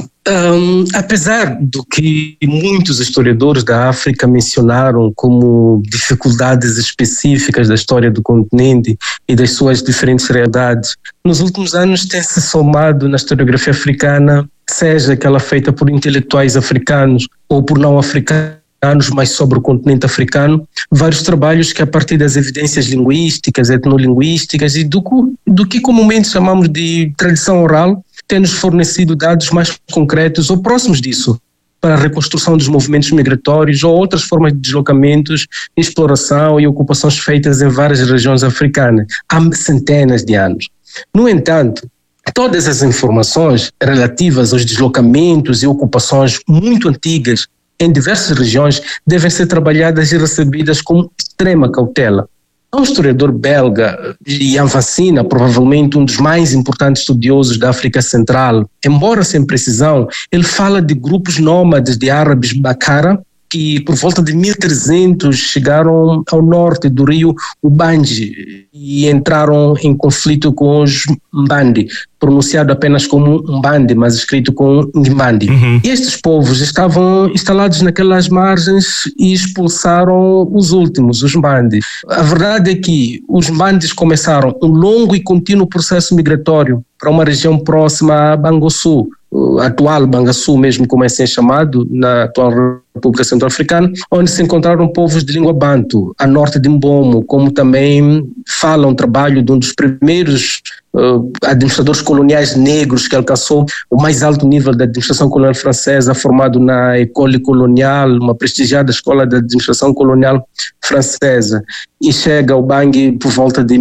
Apesar do que muitos historiadores da África mencionaram como dificuldades específicas da história do continente e das suas diferentes realidades, nos últimos anos tem-se somado na historiografia africana, seja aquela feita por intelectuais africanos ou por não africanos, mas sobre o continente africano, vários trabalhos que a partir das evidências linguísticas, etnolinguísticas e do que comumente chamamos de tradição oral, tem-nos fornecido dados mais concretos ou próximos disso para a reconstrução dos movimentos migratórios ou outras formas de deslocamentos, exploração e ocupações feitas em várias regiões africanas há centenas de anos. No entanto, todas as informações relativas aos deslocamentos e ocupações muito antigas em diversas regiões devem ser trabalhadas e recebidas com extrema cautela. Um historiador belga, Jan Vassina, provavelmente um dos mais importantes estudiosos da África Central, embora sem precisão, ele fala de grupos nômades de árabes Bakara, que por volta de 1300 chegaram ao norte do rio Ubangi e entraram em conflito com os Mbandi, pronunciado apenas como Mbandi, mas escrito com Mbandi. E estes povos estavam instalados naquelas margens e expulsaram os últimos, os Mbandi. A verdade é que os Mbandis começaram um longo e contínuo processo migratório para uma região próxima a Bangassou, atual Bangassou mesmo, como é assim chamado, na atual República Centro-Africana, onde se encontraram povos de língua banto, a norte de Mbomo, como também fala um trabalho de um dos primeiros administradores coloniais negros que alcançou o mais alto nível da administração colonial francesa, formado na École Coloniale, uma prestigiada escola de administração colonial francesa, e chega ao Bangui por volta de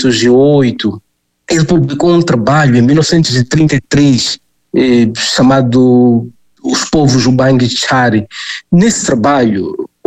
1908. Ele publicou um trabalho em 1933 chamado Os Povos Ubang Chari. Nesse trabalho,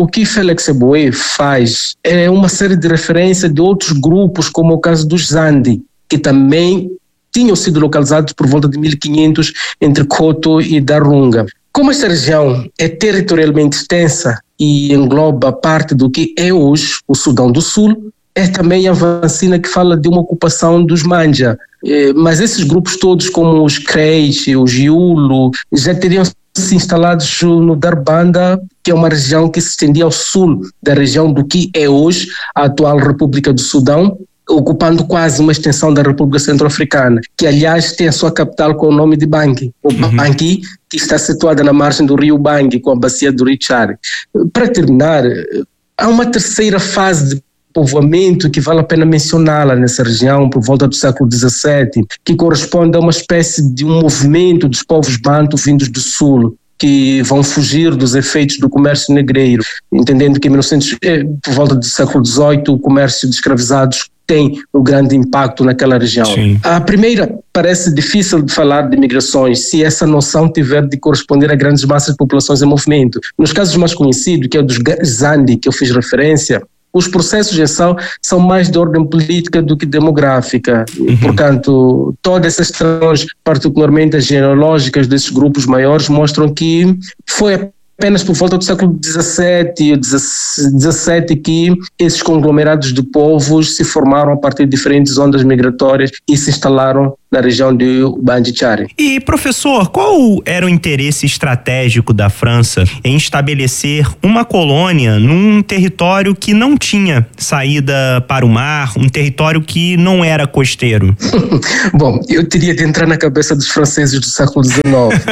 o que Félix Eboé faz é uma série de referências de outros grupos, como o caso dos Zandi, que também tinham sido localizados por volta de 1500 entre Koto e Darunga. Como esta região é territorialmente extensa e engloba parte do que é hoje o Sudão do Sul, é também a vacina que fala de uma ocupação dos Manja. Mas esses grupos todos, como os Kreiche, os Yulo, já teriam se instalados no Darbanda, que é uma região que se estendia ao sul da região do que é hoje a atual República do Sudão, ocupando quase uma extensão da República Centro-Africana, que aliás tem a sua capital com o nome de Bangui. O Bangui, que está situada na margem do rio Bangui, com a bacia do rio Chari. Para terminar, há uma terceira fase de povoamento que vale a pena mencioná-la nessa região por volta do século XVII, que corresponde a uma espécie de um movimento dos povos bantu vindos do sul, que vão fugir dos efeitos do comércio negreiro, entendendo que por volta do século XVIII o comércio de escravizados tem um grande impacto naquela região. Sim. A primeira parece difícil de falar de migrações se essa noção tiver de corresponder a grandes massas de populações em movimento. Nos casos mais conhecidos, que é o dos Zandi, que eu fiz referência, os processos de ação são mais de ordem política do que demográfica. Portanto, todas essas questões, particularmente as genealógicas desses grupos maiores, mostram que foi apenas por volta do século XVII ou XVII que esses conglomerados de povos se formaram a partir de diferentes ondas migratórias e se instalaram na região de Ubangui-Chari. E, professor, qual era o interesse estratégico da França em estabelecer uma colônia num território que não tinha saída para o mar, um território que não era costeiro? Bom, eu teria de entrar na cabeça dos franceses do século XIX,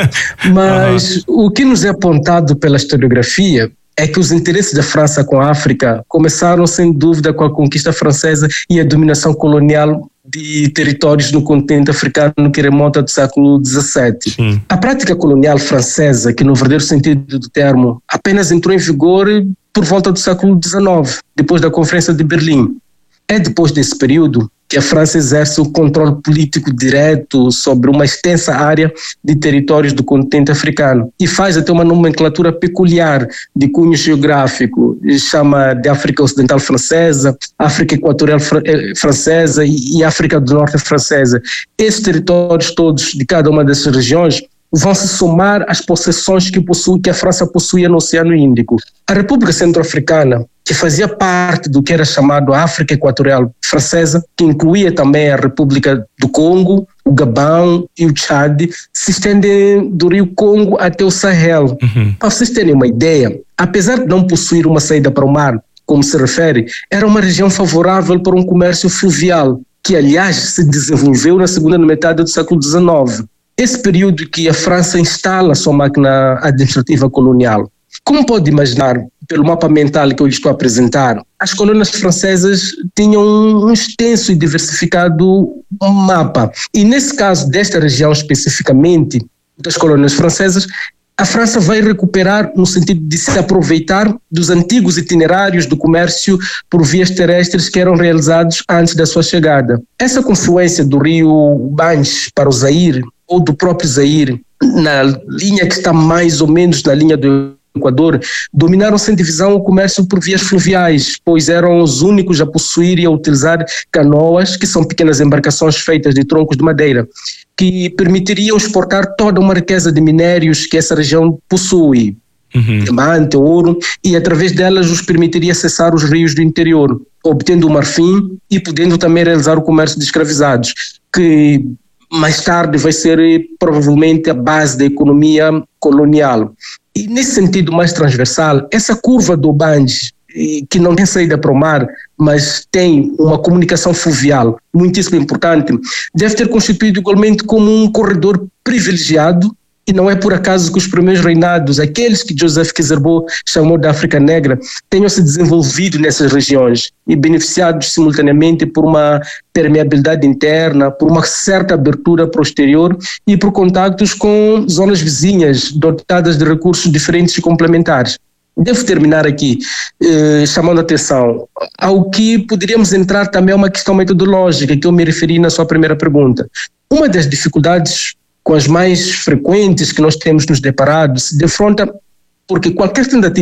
mas o que nos é apontado pela historiografia é que os interesses da França com a África começaram sem dúvida com a conquista francesa e a dominação colonial de territórios no continente africano que remonta do século XVII. A prática colonial francesa, que no verdadeiro sentido do termo apenas entrou em vigor por volta do século XIX, depois da Conferência de Berlim. É depois desse período que a França exerce o controle político direto sobre uma extensa área de territórios do continente africano e faz até uma nomenclatura peculiar de cunho geográfico, chama de África Ocidental Francesa, África Equatorial Francesa e África do Norte Francesa. Esses territórios todos de cada uma dessas regiões vão se somar às possessões que a França possuía no Oceano Índico. A República Centro-Africana, que fazia parte do que era chamado África Equatorial Francesa, que incluía também a República do Congo, o Gabão e o Chad, se estende do rio Congo até o Sahel. Para vocês terem uma ideia, apesar de não possuir uma saída para o mar, como se refere, era uma região favorável para um comércio fluvial, que aliás se desenvolveu na segunda metade do século XIX. Esse período que a França instala a sua máquina administrativa colonial. Como pode imaginar, pelo mapa mental que eu lhe estou a apresentar, as colônias francesas tinham um extenso e diversificado mapa. E nesse caso desta região especificamente, das colônias francesas, a França vai recuperar no sentido de se aproveitar dos antigos itinerários do comércio por vias terrestres que eram realizados antes da sua chegada. Essa confluência do rio Banch para o Zaire, ou do próprio Zaire, na linha que está mais ou menos na linha do Equador, dominaram sem divisão o comércio por vias fluviais, pois eram os únicos a possuir e a utilizar canoas, que são pequenas embarcações feitas de troncos de madeira, que permitiriam exportar toda uma riqueza de minérios que essa região possui, diamante, ouro, e através delas os permitiria acessar os rios do interior, obtendo o marfim e podendo também realizar o comércio de escravizados, que mais tarde vai ser provavelmente a base da economia colonial. E nesse sentido mais transversal, essa curva do Ubangui, que não tem saída para o mar, mas tem uma comunicação fluvial muitíssimo importante, deve ter constituído igualmente como um corredor privilegiado. E não é por acaso que os primeiros reinados, aqueles que Joseph Kizerbo chamou de África Negra, tenham se desenvolvido nessas regiões e beneficiados simultaneamente por uma permeabilidade interna, por uma certa abertura para o exterior e por contactos com zonas vizinhas dotadas de recursos diferentes e complementares. Devo terminar aqui chamando a atenção ao que poderíamos entrar também uma questão metodológica que eu me referi na sua primeira pergunta. Uma das dificuldades com as mais frequentes que nós temos nos deparado se defronta porque qualquer tentativa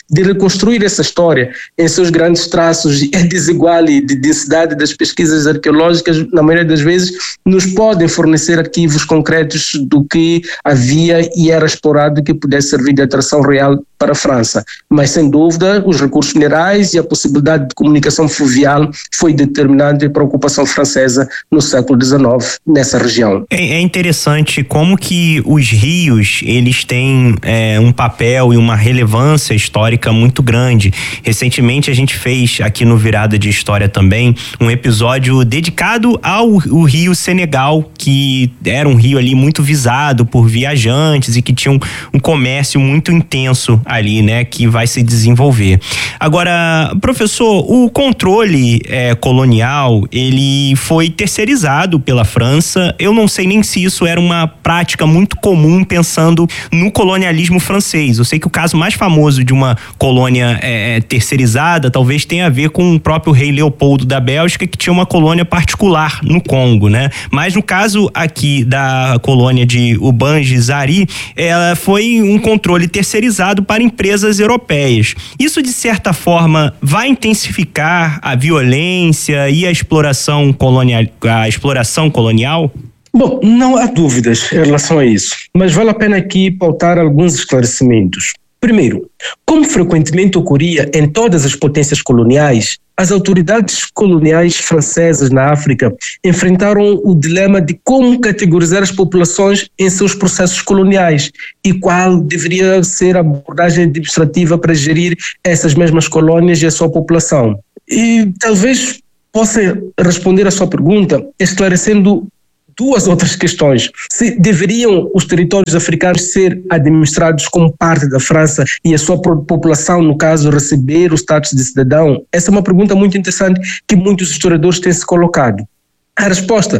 de reconstruir essa história em seus grandes traços, é desigual e de densidade das pesquisas arqueológicas, na maioria das vezes, nos podem fornecer arquivos concretos do que havia e era explorado que pudesse servir de atração real para a França. Mas, sem dúvida, os recursos minerais e a possibilidade de comunicação fluvial foi determinante para a ocupação francesa no século XIX, nessa região. É interessante como que os rios, eles têm um papel e uma relevância histórica muito grande. Recentemente a gente fez aqui no Virada de História também um episódio dedicado ao rio Senegal, que era um rio ali muito visado por viajantes e que tinha um comércio muito intenso ali, né, que vai se desenvolver. Agora, professor, o controle colonial, ele foi terceirizado pela França. Eu não sei nem se isso era uma prática muito comum pensando no colonialismo francês. Eu sei que o caso mais famoso de uma colônia terceirizada talvez tenha a ver com o próprio rei Leopoldo da Bélgica, que tinha uma colônia particular no Congo, né? Mas no caso aqui da colônia de Ubangi-Zari, ela foi um controle terceirizado para empresas europeias. Isso, de certa forma, vai intensificar a violência e a exploração colonial? Bom, não há dúvidas em relação a isso, mas vale a pena aqui pautar alguns esclarecimentos. Primeiro, como frequentemente ocorria em todas as potências coloniais, as autoridades coloniais francesas na África enfrentaram o dilema de como categorizar as populações em seus processos coloniais e qual deveria ser a abordagem administrativa para gerir essas mesmas colônias e a sua população. E talvez possa responder a sua pergunta esclarecendo duas outras questões. Se deveriam os territórios africanos ser administrados como parte da França e a sua população, no caso, receber o status de cidadão? Essa é uma pergunta muito interessante que muitos historiadores têm se colocado. A resposta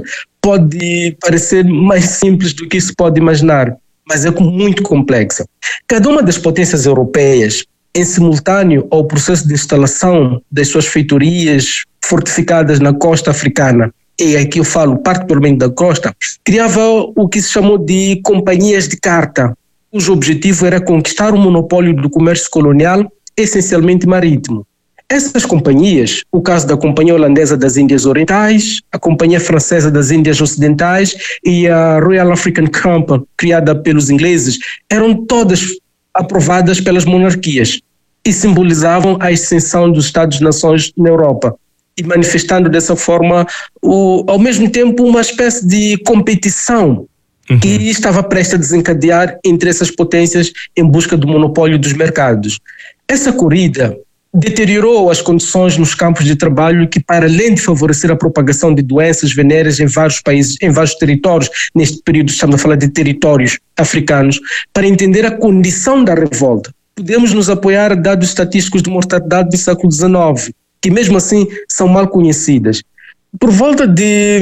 pode parecer mais simples do que se pode imaginar, mas é muito complexa. Cada uma das potências europeias, em simultâneo ao processo de instalação das suas feitorias fortificadas na costa africana, e aqui eu falo particularmente da costa, criava o que se chamou de companhias de carta, cujo objetivo era conquistar o monopólio do comércio colonial, essencialmente marítimo. Essas companhias, o caso da Companhia Holandesa das Índias Orientais, a Companhia Francesa das Índias Ocidentais e a Royal African Company, criada pelos ingleses, eram todas aprovadas pelas monarquias e simbolizavam a extensão dos Estados-nações na Europa, e manifestando dessa forma, ao mesmo tempo, uma espécie de competição que estava prestes a desencadear entre essas potências em busca do monopólio dos mercados. Essa corrida deteriorou as condições nos campos de trabalho que, para além de favorecer a propagação de doenças venéreas em vários países, em vários territórios, neste período estamos a falar de territórios africanos, para entender a condição da revolta, podemos nos apoiar a dados estatísticos de mortalidade do século XIX, que mesmo assim são mal conhecidas. Por volta de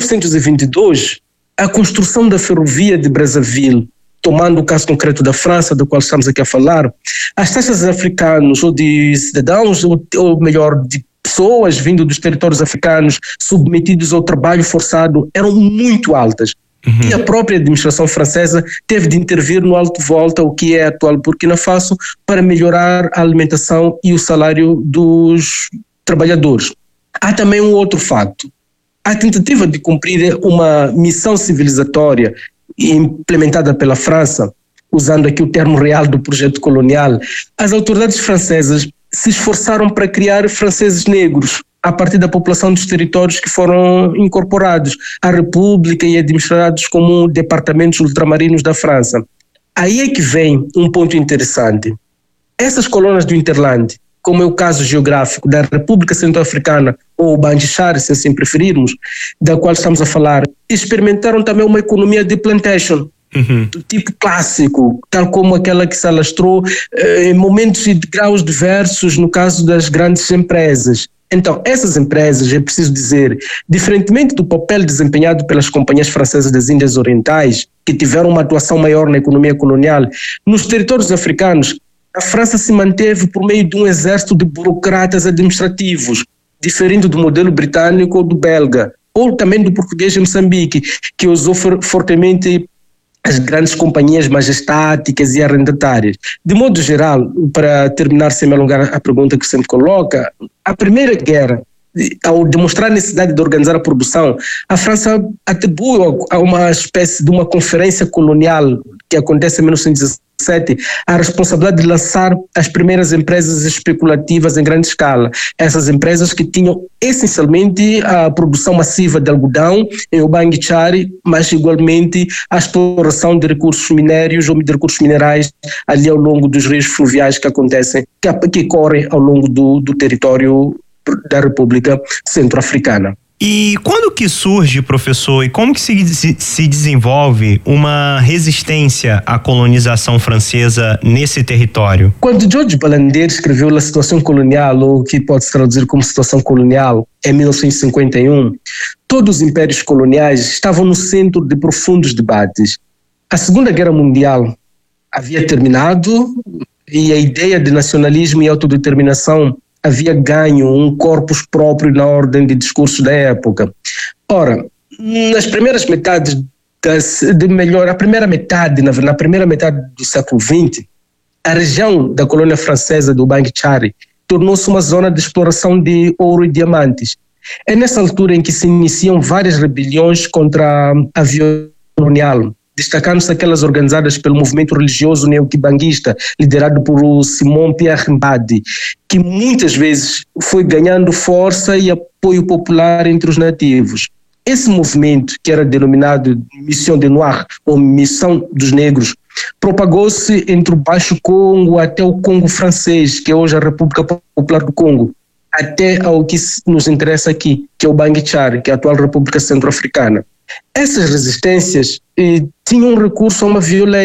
1922, a construção da ferrovia de Brazzaville, tomando o caso concreto da França, do qual estamos aqui a falar, as taxas de africanos, ou de cidadãos, ou melhor, de pessoas vindo dos territórios africanos submetidos ao trabalho forçado, eram muito altas. E a própria administração francesa teve de intervir no Alto Volta, o que é atual Burkina Faso, para melhorar a alimentação e o salário dos trabalhadores. Há também um outro facto. A tentativa de cumprir uma missão civilizatória implementada pela França, usando aqui o termo real do projeto colonial, as autoridades francesas se esforçaram para criar franceses negros a partir da população dos territórios que foram incorporados à República e administrados como departamentos ultramarinos da França. Aí é que vem um ponto interessante. Essas colônias do Interland, como é o caso geográfico da República Centro-Africana, ou Bandishar, se assim preferirmos, da qual estamos a falar, experimentaram também uma economia de plantation, do tipo clássico, tal como aquela que se alastrou em momentos e de graus diversos no caso das grandes empresas. Então, essas empresas, é preciso dizer, diferentemente do papel desempenhado pelas companhias francesas das Índias Orientais, que tiveram uma atuação maior na economia colonial, nos territórios africanos, a França se manteve por meio de um exército de burocratas administrativos, diferindo do modelo britânico ou do belga, ou também do português em Moçambique, que usou fortemente as grandes companhias majestáticas e arrendatárias. De modo geral, para terminar sem me alongar a pergunta que sempre coloca, a Primeira Guerra, ao demonstrar a necessidade de organizar a produção, a França atribui a uma espécie de uma conferência colonial que acontece em 1917 a responsabilidade de lançar as primeiras empresas especulativas em grande escala. Essas empresas que tinham essencialmente a produção massiva de algodão em Ubangi-Chari, mas igualmente a exploração de recursos minérios ou de recursos minerais ali ao longo dos rios fluviais que acontecem, que correm ao longo do território da República Centro-Africana. E quando que surge, professor, e como que se desenvolve uma resistência à colonização francesa nesse território? Quando Georges Ballander escreveu A Situação Colonial, ou que pode se traduzir como Situação Colonial, em 1951, todos os impérios coloniais estavam no centro de profundos debates. A Segunda Guerra Mundial havia terminado e a ideia de nacionalismo e autodeterminação havia ganho um corpus próprio na ordem de discursos da época. Ora, nas primeiras metades, na primeira metade do século XX, a região da colônia francesa do Ubangi-Chari tornou-se uma zona de exploração de ouro e diamantes. É nessa altura em que se iniciam várias rebeliões contra a violência colonial, destacando-se aquelas organizadas pelo movimento religioso neoquibanguista, liderado por Simon Pierre Mbadi, que muitas vezes foi ganhando força e apoio popular entre os nativos. Esse movimento, que era denominado Mission des Noirs, ou Missão dos Negros, propagou-se entre o Baixo Congo até o Congo francês, que é hoje a República Popular do Congo, até ao que nos interessa aqui, que é o Ubangi-Chari, que é a atual República Centro-Africana. Essas resistências tinham recurso a uma violência